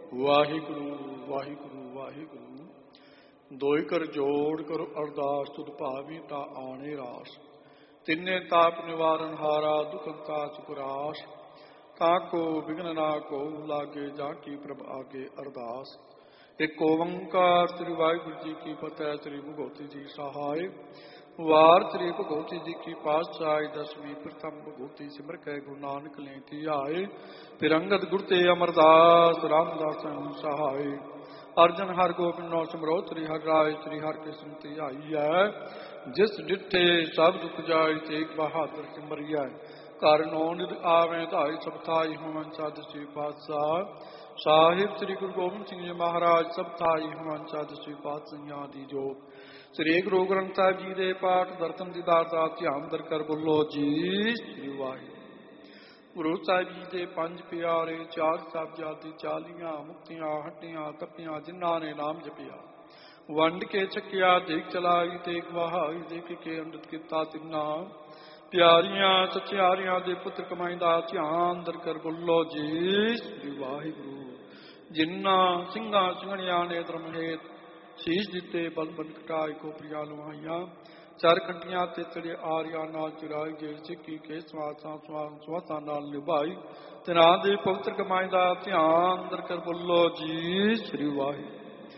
ਵਾਹਿਗੁਰੂ ਵਾਹਿਗੁਰੂ ਵਾਹਿਗੁਰੂ। ਦੋਇ ਕਰ ਜੋੜ ਕਰੋ ਅਰਦਾਸ ਤੁਧ ਭਾਵੀ ਤਾ ਆਣੇ ਰਾਸ। ਤਿੰਨੇ ਤਾਪ ਨਿਵਾਰਨ ਹਾਰਾ ਦੁਖ ਕਾ ਚੁਕਰਾਸ। ਤਾਕੋ ਵਿਘਨ ਨਾ ਕੋ ਲਾਗੇ ਜਾ ਕੀ ਪ੍ਰਭ ਆਗੇ ਅਰਦਾਸ। ਇੱਕ ਓੰਕਾਰ ਸ੍ਰੀ ਵਾਹਿਗੁਰੂ ਜੀ ਕੀ ਫਤਿਹ। ਸ੍ਰੀ ਭਗਵਤੀ ਜੀ ਸਹਾਇ ਵਾਰ ਸ੍ਰੀ ਭਗਵਤੀ ਜੀ ਕੀ ਪਾਤਸ਼ਾਹੀ ਦਸਵੀਂ ਪ੍ਰਥਮ ਭਗਵਤੀ ਸਿਮਰ ਕੈ ਗੁਰੂ ਨਾਨਕ ਲੈ ਕੀ ਆਏ। ਫਿਰ ਅੰਗਦ ਗੁਰ ਤੇ ਅਮਰਦਾਸ ਰਾਮਦਾਸ ਸਹਾਇ। ਅਰਜਨ ਹਰਿ ਗੋਬਿੰਦੋ ਸਿਮਰੋ ਸ੍ਰੀ ਹਰਿ ਰਾਇ। ਸ੍ਰੀ ਹਰਿ ਕ੍ਰਿਸ਼ਨ ਧਿਆਈ ਹੈ ਜਿਸ ਡਿਠੇ ਸਭ ਦੁਖ ਜਾਇ। ਤੇਗ ਬਹਾਦਰ ਸਿਮਰਿਆ ਘਰ ਨੌ ਨਿਧ ਆਵੇਂ ਧਾਈ ਸਭ ਥਾਈ ਹਮਨ ਸਦ ਸ੍ਰੀ ਪਾਤਸ਼ਾਹ ਸਾਹਿਬ। ਸ੍ਰੀ ਗੁਰੂ ਗੋਬਿੰਦ ਸਿੰਘ ਜੀ ਮਹਾਰਾਜ ਸਭ ਥਾਈ ਹਮਨ ਸਦ ਸ੍ਰੀ ਪਾਤਸ਼ਾਹਾਂ ਦੀ ਜੋਤ। ਸ੍ਰੀ ਗੁਰੂ ਗ੍ਰੰਥ ਸਾਹਿਬ ਜੀ ਦੇ ਪਾਠ ਦਰਸ਼ਨ ਦੀਦਾਰ ਦਾ ਧਿਆਨ ਦਰ ਕਰ ਬੋਲੋ ਜੀ ਸ੍ਰੀ ਵਾਹਿਗੁਰੂ। ਗੁਰੂ ਸਾਹਿਬ ਜੀ ਦੇ ਪੰਜ ਪਿਆਰੇ ਚਾਰ ਸਾਹਿਬਜ਼ਾਦੇ 40 ਮੁਕਤੀਆਂ ਹੱਟੀਆਂ ਤੱਪੀਆਂ ਜਿਨ੍ਹਾਂ ਨੇ ਨਾਮ ਜਪਿਆ। ਵੰਡ ਕੇ ਛਕਿਆ ਦੇਖ ਚਲਾਈ ਤੇਗ ਵਹਾਈ। ਦੇਖ ਕੇ ਅੰਮ੍ਰਿਤ ਕੀਤਾ ਤਿੰਨਾ ਪਿਆਰੀਆਂ ਸਚਿਆਰੀਆਂ ਦੇ ਪੁੱਤਰ ਕਮਾਈਂਦਾ ਧਿਆਨ ਦਰ ਕਰ ਬੋਲੋ ਜੀ ਸ੍ਰੀ ਵਾਹਿਗੁਰੂ। ਜਿਨ੍ਹਾਂ ਸਿੰਘਾਂ ਸਿੰਘਣੀਆਂ ਨੇ ਧਰਮ ਹੇਤ ਸ਼ੀਸ਼ ਦਿੱਤੇ ਬਲ ਬਨ ਕਟਾਏ ਖੋਪਰੀਆਂ ਲੁਹਾਈਆਂ। ਚਰ ਖੰਡੀਆਂ ਤੇ ਚੜੇ ਆਰਿਆਂ ਨਾਲ ਚੁਰਾਈ। ਜੇ ਸਿੱਖੀ ਕੇ ਸਵਾਸਾਂ ਨਾਲ ਨਿਭਾਈ। ਤਿਨਾਂ ਦੇ ਪਵਿੱਤਰ ਕਮਾਈ ਦਾ ਧਿਆਨ ਦਰ ਕਰ ਬੋਲੋ ਜੀ ਸ੍ਰੀ ਵਾਹਿਗੁਰੂ।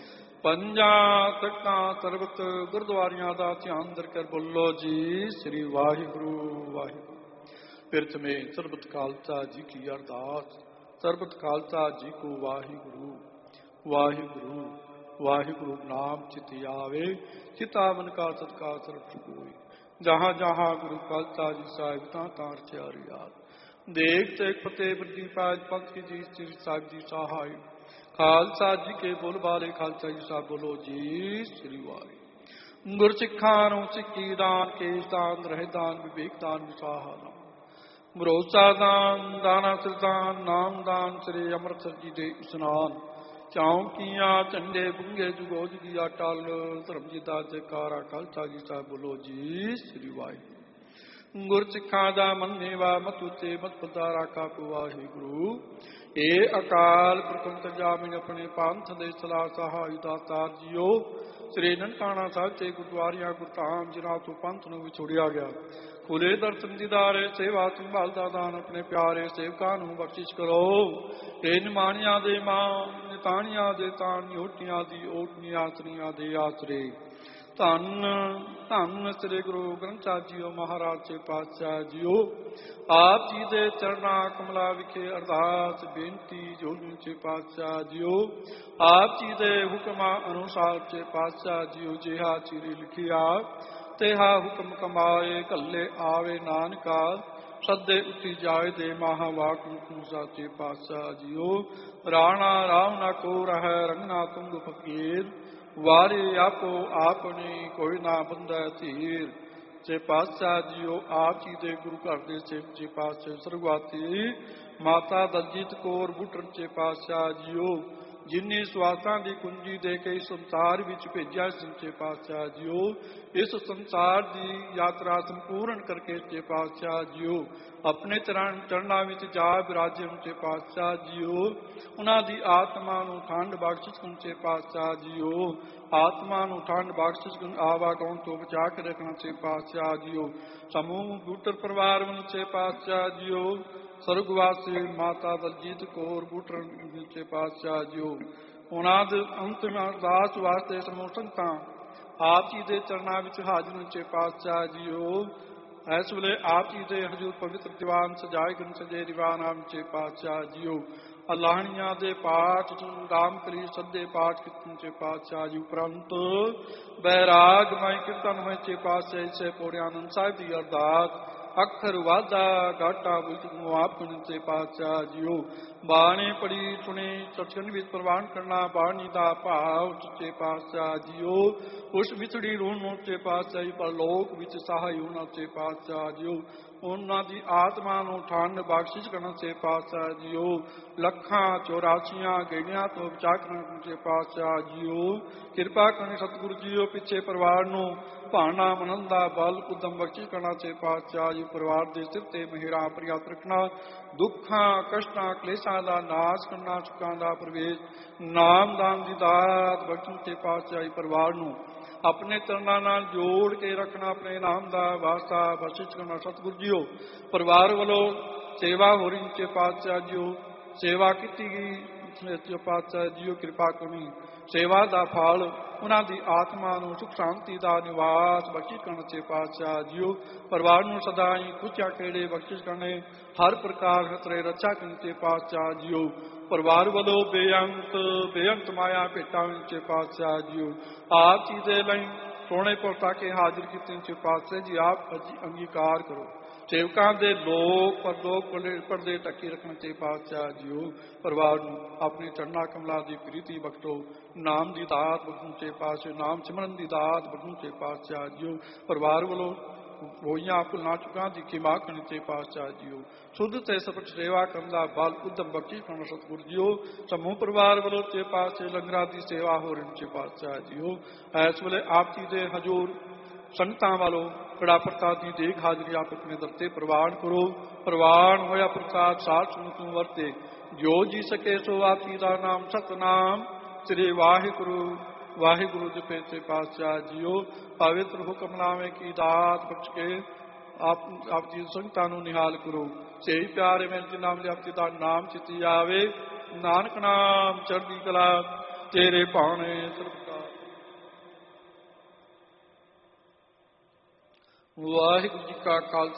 ਪੰਜਾਂ ਤਖਤਾਂ ਸਰਬਤ ਗੁਰਦੁਆਰਿਆਂ ਦਾ ਧਿਆਨ ਦਰ ਕਰ ਬੋਲੋ ਜੀ ਸ੍ਰੀ ਵਾਹਿਗੁਰੂ ਵਾਹਿਗੁਰੂ। ਪਿਰਤ ਮੇ ਸਰਬਤ ਖਾਲਸਾ ਜੀ ਕੀ ਅਰਦਾਸ। ਸਰਬਤ ਖਾਲਸਾ ਜੀ ਕੋ ਵਾਹਿਗੁਰੂ ਵਾਹਿਗੁਰੂ ਵਾਹਿਗੁਰੂ ਨਾਮ ਚਿਤ ਆਵੇ। ਚਿਤਾ ਮਨ ਕਾ ਸਤਕਾਰ ਸਰਬ ਕੋਈ। ਜਹਾਂ ਜਹਾਂ ਗੁਰੂ ਖਾਲਸਾ ਜੀ ਸਾਹਿਬ ਤਾਂ ਤਾਂ ਰਚਿਆ ਰਿਆਦ। ਦੇਖ ਤੇ ਫਤਿਹ ਬੁੱਧੀ ਪਾਜ ਪੰਥ ਕੀ ਜੀ ਸ੍ਰੀ ਸਾਹਿਬ ਜੀ ਸਹਾਇ। ਖਾਲਸਾ ਜੀ ਕੇ ਬੋਲ ਬਾਲੇ ਖਾਲਸਾ ਜੀ ਸਾਹਿਬ ਬੋਲੋ ਜੀ ਸ੍ਰੀ ਵਾਹਿਗੁਰੂ। ਗੁਰ ਸਿੱਖਾਂ ਨੂੰ ਸਿੱਖੀ ਦਾਨ ਕੇਸ ਦਾਨ ਰਹਿ ਦਾਨ ਵਿਵੇਕ ਦਾਨ ਵਿਸਾਹਾ ਨਾਮ। ਭਰੋਸਾ ਦਾਨ ਦਾਨਾ ਸਿਰਦਾਨ ਨਾਮ ਦਾਨ। ਸ੍ਰੀ ਅੰਮ੍ਰਿਤਸਰ ਜੀ ਦੇ ਇਸ਼ਨਾਨ ਚੌਂਕੀਆਂ ਝੰਡੇ ਬੁੰਗੇ ਜੁਗੋ ਜੁਗੀਆ ਟਲ। ਧਰਮ ਜੀ ਦਾ ਜੈਕਾਰਾ ਖਾਲਸਾ ਜੀ ਸਾਹਿਬ ਬੋਲੋ ਜੀ ਸ੍ਰੀ ਵਾਹਿਗੁਰੂ। ਗੁਰ ਸਿੱਖਾਂ ਦਾ ਮੰਨੇਵਾ ਮਤ ਉੱਤੇ ਮਤ ਪਤਾਰਾ ਕਾਕੂ ਵਾਹਿਗੁਰੂ। ਇਹ ਅਕਾਲ ਪੁਰਖ ਅੰਤਰਜਾਮੀ ਆਪਣੇ ਪੰਥ ਦੇ ਸਲਾਹ ਸਹਾਈ ਦਾਤਾਰ ਜੀਓ। ਸ੍ਰੀ ਨਨਕਾਣਾ ਸਾਹਿਬ ਤੇ ਗੁਰਦੁਆਰਿਆਂ ਗੁਰਧਾਮ ਜਿਨ੍ਹਾਂ ਤੋਂ ਪੰਥ ਨੂੰ ਵਿਛੋੜਿਆ ਗਿਆ। ਖੁੱਲੇ ਦਰਸ਼ਨ ਦੀਦਾਰੇ ਸੇਵਾ ਸੰਭਾਲ ਦਾ ਦਾਨ ਆਪਣੇ ਪਿਆਰੇ ਸੇਵਕਾਂ ਨੂੰ ਬਖਸ਼ਿਸ਼ ਕਰੋ। ਇਹ ਨਿਮਾਣੀਆਂ ਦੇ ਮਾਂ ਨਿਤਾਣੀਆਂ ਦੇ ਤਾਣ ਨਿਓਟੀਆਂ ਦੀ ਓਟਨੀਆਂ ਆਸਰੀਆਂ ਦੇ ਆਸਰੇ। ਧੰਨ ਧੰਨ ਸ੍ਰੀ ਗੁਰੂ ਗ੍ਰੰਥ ਸਾਹਿਬ ਜੀਓ ਮਹਾਰਾਜ ਦੇ ਪਾਤਸ਼ਾਹ ਜੀਓ। ਆਪ ਜੀ ਦੇ ਚਰਨਾਂ ਕਮਲਾ ਵਿਖੇ ਅਰਦਾਸ ਬੇਨਤੀ ਜੋਗੀ ਦੇ ਪਾਤਸ਼ਾਹ ਜੀਓ। ਆਪ ਜੀ ਦੇ ਹੁਕਮਾਂ ਅਨੁਸਾਰ ਦੇ ਪਾਤਸ਼ਾਹ ਜੀਓ। ਜਿਹਾ ਚਿਰੀ ਲਿਖਿਆ ਤੇਹਾ ਹੁਕਮ ਕਮਾਏ। ਕੱਲੇ ਆਵੇ ਨਾਨਕਾ ਸੱਦੇ ਉੱਠੀ ਜਾਏ ਦੇ ਮਹਾਵਾਕ ਹੁਕਮ ਸਾਚੇ ਪਾਤਸ਼ਾਹ ਜੀਓ। ਰਾਣਾ ਰਾਮ ਨਾ ਕੋ ਰਹਿ ਰੰਗਨਾ ਤੁੰਗ ਫਕੀਰ। ਵਾਰੇ ਆਪੋ ਆਪਣੀ ਕੋਈ ਨਾ ਬੰਦਾ ਧੀਰ। ਜੇ ਪਾਤਸ਼ਾਹ ਜੀਓ ਆਪ ਜੀ ਦੇ ਗੁਰੂ ਘਰ ਦੇ ਸੇਵਕ ਪਾਤਸ਼ਾਹ ਸਰਗਵਾਤੀ ਮਾਤਾ ਦਲਜੀਤ ਕੌਰ ਬੁੱਟਰ ਚੇ ਪਾਤਸ਼ਾਹ ਜੀਓ। ਜਿਨੀ ਸਵਾਸਾਂ ਦੀ ਕੁੰਜੀ ਦੇ ਕੇ ਸੰਸਾਰ ਵਿੱਚ ਭੇਜਿਆ ਸੱਚੇ ਪਾਤਸ਼ਾਹ ਜੀਓ। ਇਸ ਸੰਸਾਰ ਦੀ ਯਾਤਰਾ ਸੰਪੂਰਨ ਕਰਕੇ ਸੱਚੇ ਪਾਤਸ਼ਾਹ ਜੀਓ ਆਪਣੇ ਚਰਨਾਂ ਵਿੱਚ ਜਾ ਵਿਰਾਜੇ ਸੱਚੇ ਪਾਤਸ਼ਾਹ ਜੀਓ। ਉਹਨਾਂ ਦੀ ਆਤਮਾ ਨੂੰ ਠੰਡ ਬਖਸ਼ਿਸ਼ ਸੱਚੇ ਪਾਤਸ਼ਾਹ ਜੀਓ। ਆਤਮਾ ਨੂੰ ਠੰਡ ਬਖਸ਼ਿਸ਼ ਆਵਾਗਾਉਣ ਤੋਂ ਬਚਾ ਕੇ ਰੱਖਣਾ ਸੱਚੇ ਪਾਤਸ਼ਾਹ ਜੀਓ। ਸਮੂਹ ਬੂਟਰ ਪਰਿਵਾਰ ਵੱਲੋਂ ਸੱਚੇ ਪਾਤਸ਼ਾਹ ਜੀਓ। ਸਰਗਵਾਸੀ ਮਾਤਾ ਦਲਜੀਤ ਕੌਰ ਬੂਟਰ ਸੱਚੇ ਪਾਤਸ਼ਾਹ ਜੀਓ। ਉਹਨਾਂ ਦੇ ਅੰਤਿਮ ਅਰਦਾਸ ਵਾਸਤੇ ਸਮੂਹ ਸੰਗਤਾਂ ਆਪ ਜੀ ਦੇ ਚਰਨਾਂ ਵਿੱਚ ਹਾਜ਼ਰ ਸੱਚੇ ਪਾਤਸ਼ਾਹ ਜੀਓ। ਇਸ ਵੇਲੇ ਆਪ ਜੀ ਦੇ ਹਜ਼ੂਰ ਪਵਿੱਤਰ ਦੀਵਾਨ ਸਜਾਏ ਗਏ ਸਜੇ ਦੀਵਾਨ ਆਪ ਸੱਚੇ ਪਾਤਸ਼ਾਹ ਜੀਓ। ਅਲਾਹਣੀਆਂ ਦੇ ਪਾਠ ਰਾਮ ਕਲੀ ਸੱਦੇ ਪਾਠ ਕੀਤੇ ਸੱਚੇ ਪਾਤਸ਼ਾਹ ਜੀ ਉਪਰੰਤ ਬੈਰਾਗਮਈ ਕੀਰਤਨਮਈ ਸੱਚੇ ਪਾਤਸ਼ਾਹ ਇਸੇ ਪੌੜੇ ਆਨੰਦ ਸਾਹਿਬ ਦੀ ਅਰਦਾਸ ਅੱਖਰ ਵਾਧਾ ਘਾਟਾ ਬੁਲਟ ਆਪ ਸੱਚੇ ਪਾਤਸ਼ਾਹ ਜੀਓ। ਬਾਣੀ ਪੜੀ ਸੁਣੀ ਸਤਸੰਗ ਵਿੱਚ ਪ੍ਰਵਾਨ ਕਰਨਾ ਬਾਣੀ ਦਾ ਭਾਵ ਸੱਚੇ ਪਾਤਸ਼ਾਹ ਜੀਓ। ਉਸ ਵਿਛੜੀ ਰੂਹ ਨੂੰ ਸੱਚੇ ਪਾਤਸ਼ਾਹ ਪਰ ਲੋਕ ਵਿੱਚ ਸਹਾਈ ਹੋਣਾ ਸੱਚੇ ਪਾਤਸ਼ਾਹ ਜੀਓ। ਉਹਨਾਂ ਦੀ ਆਤਮਾ ਨੂੰ ਠੰਡ ਬਖਸ਼ਿਸ਼ ਕਰਨ ਸੇ ਪਾਤਸ਼ਾਹ ਜੀਓ। ਲੱਖਾਂ 84 ਗੇੜਿਆਂ ਤੋਂ ਬਚਾ ਕਰਨ ਸੇ ਪਾਤਸ਼ਾਹ ਜੀਓ। ਕਿਰਪਾ ਕਰਨੀ ਸਤਿਗੁਰੂ ਜੀਓ। ਪਿੱਛੇ ਪਰਿਵਾਰ ਨੂੰ ਭਾਣਾ ਮਨਨ ਦਾ ਬਲ ਉਦਮ ਬਖਸ਼ਿਸ਼ ਕਰਨਾ ਸੇ ਪਾਤਸ਼ਾਹ ਜੀ। ਪਰਿਵਾਰ ਦੇ ਸਿਰ ਤੇ ਮਿਹਰਾਂ ਪ੍ਰਿਆਤ ਰੱਖਣਾ, ਦੁੱਖਾਂ ਕਸ਼ਟਾਂ ਕਲੇਸ਼ਾਂ ਦਾ ਨਾਸ਼ ਕਰਨਾ, ਸੁੱਖਾਂ ਦਾ ਪ੍ਰਵੇਸ਼, ਨਾਮਦਾਨ ਦੀ ਦਾਤ ਬਖਸ਼ਣ ਸੇ ਪਾਤਸ਼ਾਹ ਜੀ। ਪਰਿਵਾਰ ਨੂੰ ਆਪਣੇ ਚਰਨਾਂ ਨਾਲ ਜੋੜ ਕੇ ਰੱਖਣਾ, ਆਪਣੇ ਨਾਮ ਦਾ ਵਾਸਤਾ ਬਖਸ਼ਿਸ਼ ਕਰਨਾ ਸਤਿਗੁਰੂ ਜੀਓ। ਪਰਿਵਾਰ ਵੱਲੋਂ ਸੇਵਾ ਹੋ ਰਹੀ ਸੇ ਪਾਤਸ਼ਾਹ ਜੀਓ। ਸੇਵਾ ਕੀਤੀ ਗਈ ਪਾਤਸ਼ਾਹ ਜੀਓ। ਕਿਰਪਾ ਕਰਨੀ ਸੇਵਾ ਦਾ ਫਲ ਉਹਨਾਂ ਦੀ ਆਤਮਾ ਨੂੰ ਸੁਖ ਸ਼ਾਂਤੀ ਦਾ ਨਿਵਾਸ ਬਖਸ਼ਿਸ਼ ਕਰਨ ਸੇ ਪਾਤਸ਼ਾਹ ਜੀਓ। ਪਰਿਵਾਰ ਨੂੰ ਸਦਾ ਹੀ ਖੁਸ਼ੀਆਂ ਖੇੜੇ ਬਖਸ਼ਿਸ਼ ਕਰਨੇ, ਹਰ ਪ੍ਰਕਾਰ ਖਤਰੇ ਰੱਛਾ ਕਰਨ ਸੇ ਪਾਤਸ਼ਾਹ ਜੀਓ। ਪਰਿਵਾਰ ਵੱਲੋਂ ਬੇਅੰਤ ਮਾਇਆ ਭੇਟਾਂ ਵਿੱਚ ਪਾਤਸ਼ਾਹ ਜੀਓ। ਆਪ ਜੀ ਦੇ ਲਈ ਸੋਹਣੇ ਪੁਰਤਾ ਕੇ ਹਾਜ਼ਰ ਕੀਤੇ ਸੇ ਪਾਤਸ਼ਾਹ ਜੀ। ਆਪ ਅੰਗੀਕਾਰ ਕਰੋ। ਸੇਵਕਾਂ ਦੇ ਲੋਕ ਪਰਦੇ ਢੱਕੇ ਰੱਖਣ ਸੇ ਪਾਤਸ਼ਾਹ ਜੀਓ। ਪਰਿਵਾਰ ਨੂੰ ਆਪਣੇ ਚਰਨਾਂ ਕਮਲਾਂ ਦੀ ਪ੍ਰੀਤੀ ਬਖਸ਼ੋ, ਨਾਮ ਦੀ ਦਾਤ ਬਖਸ਼ਣ ਸੇ ਪਾਤਸ਼ਾਹ, ਨਾਮ ਸਿਮਰਨ ਦੀ ਦਾਤ ਬਖਸ਼ਣ ਸੇ ਪਾਤਸ਼ਾਹ ਜੀਓ। ਪਰਿਵਾਰ ਵੱਲੋਂ ਹੋਈਆਂ ਭੁੱਲਾਂ ਚੁੱਕਾਂ ਦੀ ਖਿਮਾ ਕਰਨ ਸੇ ਪਾਤਸ਼ਾਹ ਜੀਓ। ਸ਼ੁੱਧ ਤੇ ਸਪਟ ਸੇਵਾ ਕਰਨ ਦਾ ਬਲ ਉਦਮ ਬਖਸ਼ਿਸ਼ ਕਰਨਾ ਸਤਿਗੁਰੂ ਜੀਓ। ਸਮੂਹ ਪਰਿਵਾਰ ਵੱਲੋਂ ਸੇ ਪਾਤਸ਼ਾਹ ਲੰਗਰਾਂ ਦੀ ਸੇਵਾ ਹੋ ਰਹੀ ਸੇ ਪਾਤਸ਼ਾਹ ਜੀਓ। ਇਸ ਵੇਲੇ ਆਪ ਜੀ ਦੇ ਹਜ਼ੂਰ ਸੰਗਤਾਂ ਵੱਲੋਂ ਕੜਾ ਪ੍ਰਸਾਦ ਦੀ ਦੇਖ ਹਾਜ਼ਰੀ ਆਪ ਆਪਣੇ ਦਰ ਤੇ ਪ੍ਰਵਾਨ ਕਰੋ। ਪ੍ਰਵਾਨ ਹੋਇਆ ਪ੍ਰਸਾਦ ਸਾਧ ਸੰਗਤ ਨੂੰ ਵਰਤੇ, ਜੋ ਜੀ ਸਕੇ ਸੋ ਆਪ ਜੀ ਦਾ ਨਾਮ ਸਤਨਾਮ ਸ੍ਰੀ ਵਾਹਿਗੁਰੂ ਵਾਹਿਗੁਰੂ ਜਪੇ ਸੇ ਪਾਤਸ਼ਾਹ ਜੀਓ। ਪਵਿੱਤਰ ਹੁਕਮਨਾਮੇ ਕੀ ਦਾਤ ਬਖਸ਼ ਕੇ ਆਪ ਜੀ ਸੰਗਤਾਂ ਨੂੰ ਨਿਹਾਲ ਕਰੋ। ਸਹੀ ਪਿਆਰੇ ਮੇਰੇ ਜੀ ਨਾਮ ਜਪ ਜੀ ਦਾ ਨਾਮ ਚਿੱਤੀ ਆਵੇ, ਨਾਨਕ ਨਾਮ ਚੜ੍ਹਦੀ ਕਲਾ ਤੇਰੇ ਭਾਣੇ ਸਰਬਕਾਰ। ਵਾਹਿਗੁਰੂ ਜੀ ਕਾ ਖਾਲਸਾ